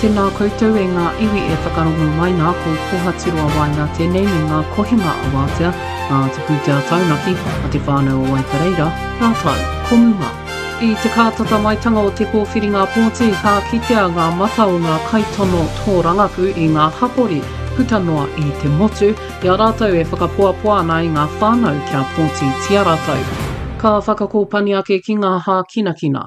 tēnā koutou e ngā iwi e whakarongo mai nā ko pohatiroa wai ngā tēnei me ngā kohinga a wātea, ngā te pūtea taunaki a te whānau o Waipareira, rātau, ko mua. I te kātata maitanga o te kōwhiringa pōti ka kitea ngā mata o ngā kaitono tōrangapu i ngā hapori puta noa i te motu, i a rātau e whakapuapua ana i ngā whānau kia pōti tia rātau. Ka whakakōpani ake ki ngā hā kinakina.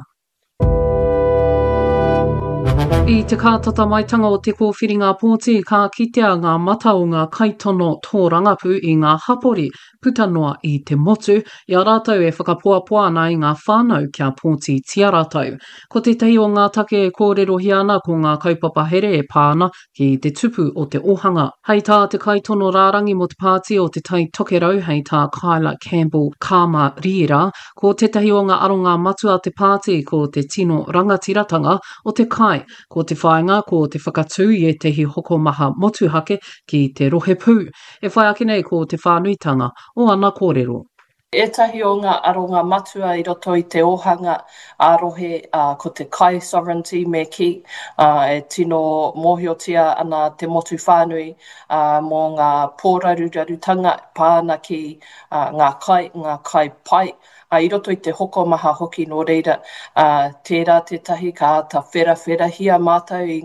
I te kātata maitanga o te kōwhiringa pōti ka kitea ngā mata o ngā kaitono tōrangapu i ngā hapori puta noa i te motu, i a rātau e whakapuapua ana i ngā whānau kia pōti tia rātau. Ko te tehi o ngā take e kōrerohi ana ko ngā kaupapa here e pāna ki te tupu o te ohanga. Hei tā te kaitono rārangi mo te pāti o te tai tokerau hei tā Kyla Campbell Kama Riera, ko tetahi o ngā aronga matua te pāti ko te tino rangatiratanga o te kai, ko te whainga ko te whakatū i e tehi hokomaha motuhake ki te rohe pū. E whai ake nei ko te whānuitanga o ana kōrero. Etahi o ngā aronga matua i roto i te ohanga ārohe ko te Kai Sovereignty me ki e tino mōhiotia ana te motu whānui mō ngā pōrarurarutanga pāna ki ngā kai pai. I roto i te hokomaha hoki no reira, tērā te tahi ka ata whera hia mātou i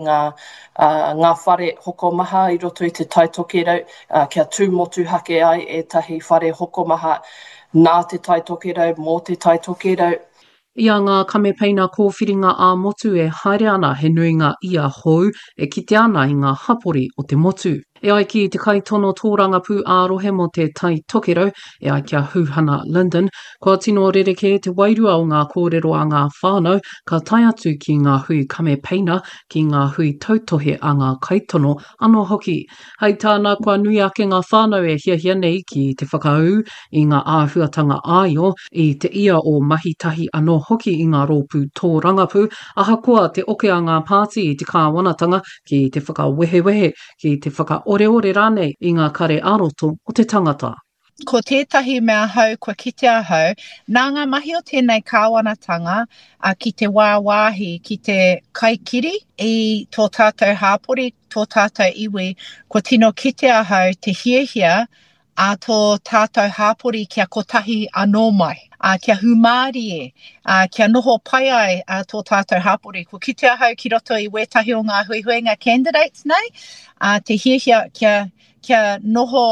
ngā whare hokomaha i roto i te taitokerau, kia tūmotu hake ai e tahi whare hokomaha nā te taitokerau, mō te taitokerau. Ia ngā kamepeina kōwhiringa a motu e haere ana he nui ngā ia hou e kite ana i ngā hapori o te motu. E ai ki te kaitono tōrangapu ārohe mo te tai tokerau, e ai kia Huhana Linden, kua tino rereke te wairua o ngā kōrero a ngā whānau, ka tai atu ki ngā hui kamepeina, ki ngā hui tautohe a ngā kaitono anō hoki. Hei tāna kua nui ake ngā whānau e hiahia nei ki te whakaū i ngā āhuatanga āio, i te ia o mahitahi anō hoki i ngā rōpū tōrangapu, aha koa te oke a ngā pāti i te kāwanatanga ki te whakawehewehe, ki te whakaoreore rānei i ngā kare aroto o te tangata. Ko tētahi mea hau kua kitea hau, nā ngā mahi o tēnei kāwanatanga ki te wāwāhi, ki te kaikiri i tō tātou hāpori, tō tātou iwi, ko tino kitea hau te hiehia a tō tātou hāpori kia kotahi anō mai. Kia humāri e, kia noho pai ai tō tātou hāpori. Ko kitea hau ki roto i wētahi o ngā huihuenga candidates nei, te hiehia kia noho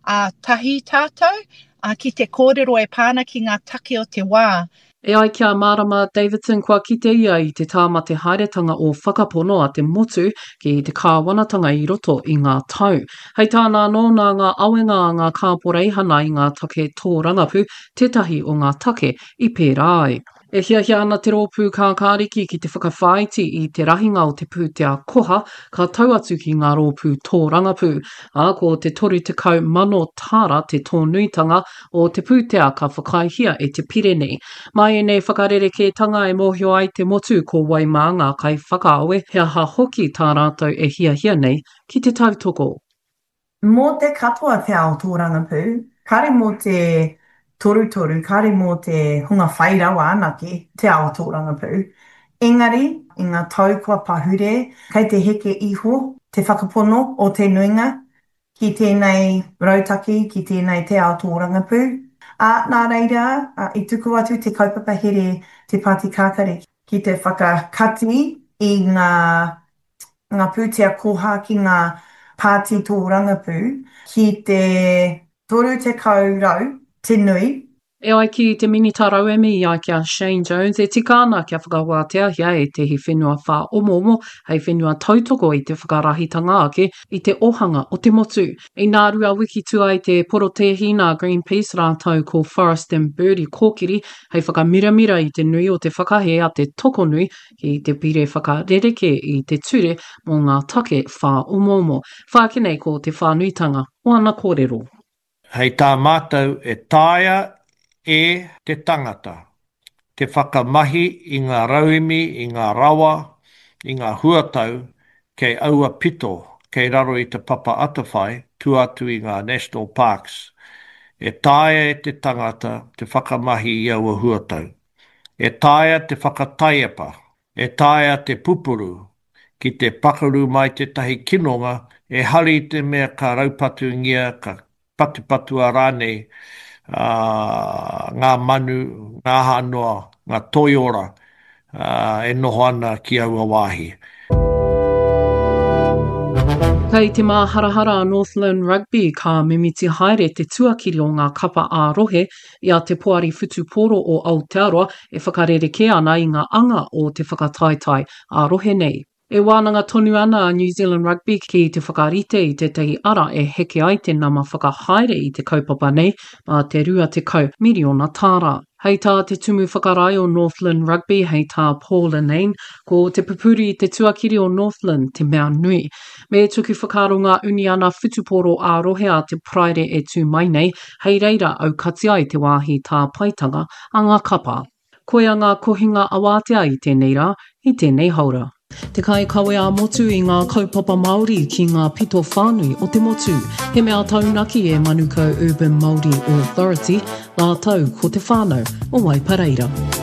tahi tātou, ki te kōrero e pāna ki ngā take o te wā. E ai kia Marama Davidson kua kite ia i te tāmate hairetanga o whakapono a te motu ki te kāwanatanga i roto i ngā tau. Hei tāna anō nā ngā awenga a ngā kāporeihana i ngā take tōrangapu, tētahi o ngā take i pērā ai. E hiahia ana te rōpū kā kāriki ki te whakawhaiti i te rahinga o te pūtea koha, ka tau atu ki ngā rōpū tōrangapu. Ko te toru te kau mano tāra te tōnuitanga o te pūtea ka whakaihia e te Pirene. Mai e nei whakarereke-tanga e mōhio ai te motu ko Waimanga kai whakaawe, hea ha hoki tā rātou e hiahia nei ki te tautoko. Mō te katoa te ao tōrangapu, kare mō te toru, kare mō te hunga whairawa anake te ao tōrangapu. Engari, i ngā tau kua pahure, kei te heke iho, te whakapono o te nuinga, ki tēnei rautaki, ki tēnei te ao tōrangapu. Nā reira, i tuku atu te kaupapa here te Pāti Kākare, ki te whakakati i ngā pūtea koha ki ngā Pāti tōrangapu, ki te toru te kaurau, te nui. E ai ki te minita rauemi i ai kia Shane Jones, e tika ana kia whakawātea hia e tehi whenua whā omo, hei whenua tautoko i te whakarahitanga ake i te ohanga o te motu. I nā rua wiki tua i te porotehina Greenpeace rātau ko Forest and Birdie kōkiri, hei whakamiramira i te nui o te whakahe a te toko nui ki te pire whakarereke i te ture mō ngā take whā omo. Whākinei ko te whānuitanga o ana kōrero. Hei tā mātou e tāia e te tangata, te whakamahi i ngā rauemi, i ngā rawa, i ngā huatau, kei aua pito, kei raro i te papa atawhai, tu atu i ngā national parks. E tāia e te tangata, te whakamahi i aua huatau. E tāia te whakataiapa, e tāia te pupuru, ki te pakaru mai te tahi kinonga, e hari te mea ka raupatu ngia, ka patupatua rānei, ngā manu, ngā hanoa, ngā toiora, e noho ana ki aua wāhi. Kei te māharahara a Northland Rugby ka mimiti haere te tuakiri o ngā kapa ā-rohe ia te poari whutuporo o Aotearoa e whakarereke ana i ngā anga o te whakataetai ā-rohe nei. E wānanga tonu ana a New Zealand Rugby ki te whakarite i te tei ara e heke ai te nama whakahaere i te kaupapa nei mā te rua te kau miriona tāra. Hei tā te tumu whakarai o Northland Rugby, hei tā Paul Anane, ko te pupuri i te tuakiri o Northland te mea nui. Me tuku whakaro ngā uni ana whutuporo ā-rohe a te praere e tū mai nei, hei reira au kati ai te wāhi tā paitanga a ngā kapa. Koia ngā kohinga awātea i tēnei rā, i tēnei haura. Te kai kawe a motu i ngā kaupapa Māori ki ngā pito whānui o te motu. He mea taunaki e Manukau Urban Māori Authority, la tau ko te whānau o Waipareira.